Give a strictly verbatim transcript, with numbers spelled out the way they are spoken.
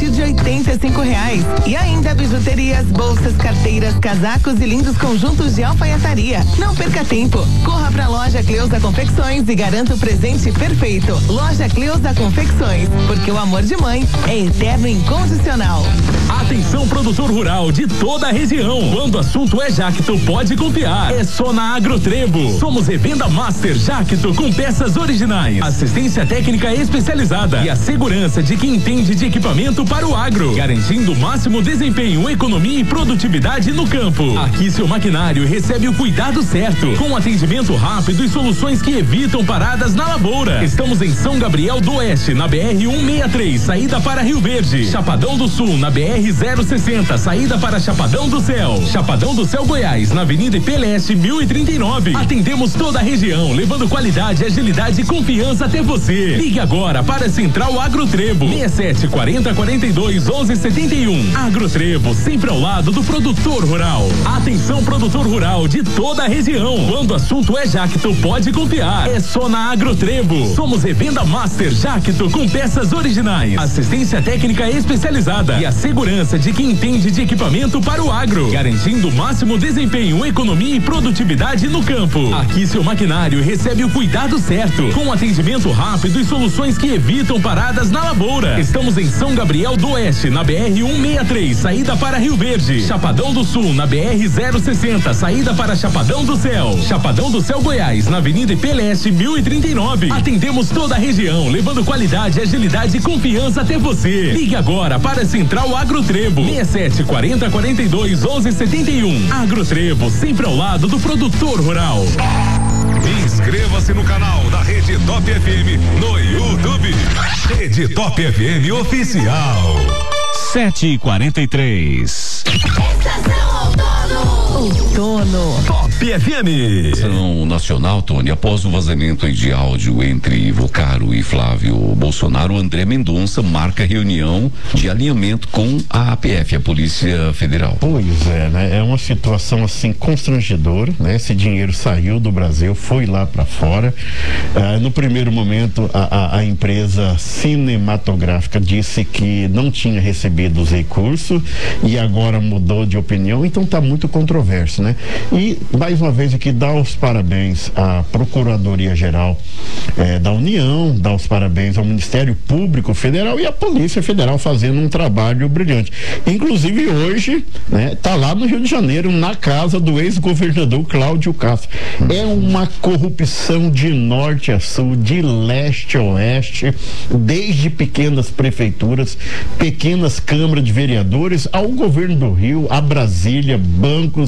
partir de oitenta e cinco reais. E ainda bijuterias, bolsas, carteiras, casacos e lindos conjuntos de alfaiataria. Não perca tempo. Corra pra loja Cleusa Confecções e garanta o presente perfeito. Loja Cleusa Confecções, porque o amor de mãe é eterno e incondicional. Atenção, produtor rural de toda a região. Quando o assunto é Jacto, pode confiar. É só na Agrotrebo. Somos revenda Master Jacto com peças originais, assistência técnica especializada e a segurança de quem entende de equipamento para o agro, garantindo o máximo desempenho, economia e produtividade no campo. Aqui seu maquinário recebe o cuidado certo, com atendimento rápido e soluções que evitam paradas na lavoura. Estamos em São Gabriel do Oeste, na B R cento e sessenta e três, saída para Rio Verde. Chapadão do Sul, na B R zero sessenta, saída para Chapadão do Céu. Chapadão do Céu, Goiás, na Avenida I P L S mil e trinta e nove. Atendemos toda a região, levando qualidade, agilidade e confiança até você. Ligue agora para a Central Agrotrebo. seis sete quarenta, quarenta e dois, onze setenta e um. Agrotrebo, sempre ao lado do produtor rural. Atenção, produtor rural de toda a região. Quando o assunto é Jacto, pode confiar. É só na Agrotrebo. Somos revenda Master Jacto com peças originais, assistência técnica especializada e a segurança de quem entende de equipamento para o agro, garantindo o máximo desempenho, economia e produtividade no campo. Aqui seu maquinário recebe o cuidado certo, com atendimento rápido e soluções que evitam paradas na lavoura. Estamos em São Gabriel do Oeste, na B R cento e sessenta e três, saída para Rio Verde. Chapadão do Sul, na B R zero sessenta, saída para Chapadão do Céu. Chapadão do Céu, Goiás, na Avenida I P L S mil e trinta e nove. Atendemos toda a região, levando qualidade, agilidade e confiança até você. Ligue agora para a Central Agrotrebo. seis sete quarenta, quarenta e dois, onze setenta e um. Agrotrebo, sempre ao lado do produtor rural. Inscreva-se no canal da Rede Top F M no YouTube. Rede Top F M Oficial. sete e quarenta e três. Estação Outono. Outono. Top F M. Ação nacional, Tony, após o vazamento de áudio entre Vocaro e Flávio Bolsonaro, André Mendonça marca reunião de alinhamento com a A P F, a Polícia Federal. Pois é, né? É uma situação assim constrangedora, né? Esse dinheiro saiu do Brasil, foi lá para fora. Uh, no primeiro momento, a, a, a empresa cinematográfica disse que não tinha recebido os recursos e agora mudou de opinião, então tá muito controverso, né? E mais uma vez aqui dar os parabéns à Procuradoria-Geral eh, da União, dar os parabéns ao Ministério Público Federal e à Polícia Federal fazendo um trabalho brilhante. Inclusive hoje, né, tá lá no Rio de Janeiro, na casa do ex-governador Cláudio Castro. É uma corrupção de norte a sul, de leste a oeste, desde pequenas prefeituras, pequenas câmaras de vereadores, ao governo do Rio, a Brasília, bancos,